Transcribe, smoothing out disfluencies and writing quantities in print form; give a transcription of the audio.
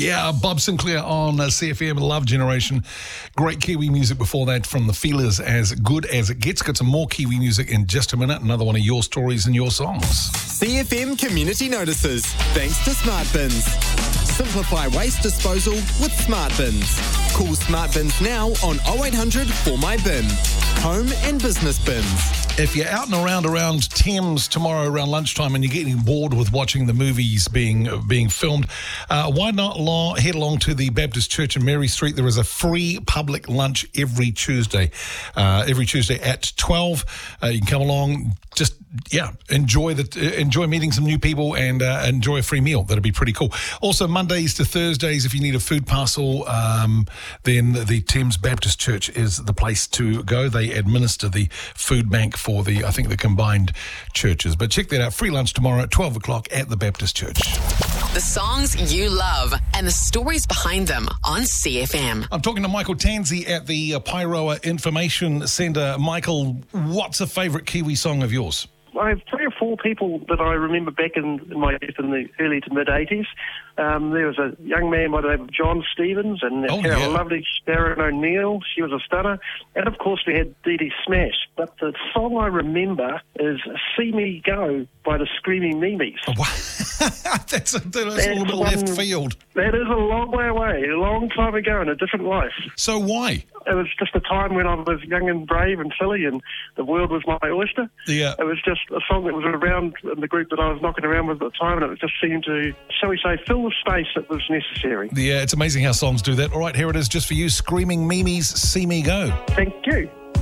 Yeah, Bob Sinclair on CFM, Love Generation. Great Kiwi music before that from the Feelers, As Good As It Gets. Got some more Kiwi music in just a minute. Another one of your stories and your songs. CFM Community Notices, thanks to Smart Bins. Simplify waste disposal with Smart Bins. Call Smart Bins now on 0800 For My Bin. Home and business bins. If you're out and around Thames tomorrow around lunchtime and you're getting bored with watching the movies being filmed, why not head along to the Baptist Church in Mary Street? There is a free public lunch every Tuesday at 12. You can come along, just enjoy meeting some new people and enjoy a free meal. That'd be pretty cool. Also, Mondays to Thursdays, if you need a food parcel, then the Thames Baptist Church is the place to go. They administer the food bank for the combined churches. But check that out. Free lunch tomorrow at 12 o'clock at the Baptist Church. The songs you love and the stories behind them on CFM. I'm talking to Michael Tansey at the Pairoa Information Centre. Michael, what's a favourite Kiwi song of yours? I have 3 or 4 people that I remember back in my youth in the early to mid-80s. There was a young man by the name of John Stevens and a lovely Sharon O'Neill. She was a stunner. And, of course, we had Dee Dee Smash. But the song I remember is See Me Go by the Screaming Memes. Oh, wow. That's a little bit left field. That is a long way away, a long time ago in a different life. So why? It was just a time when I was young and brave and silly and the world was my oyster. Yeah. It was just a song that was around in the group that I was knocking around with at the time, and it just seemed to, shall we say, fill the space that was necessary. Yeah, it's amazing how songs do that. All right, here it is just for you, Screaming Memes, See Me Go. Thank you.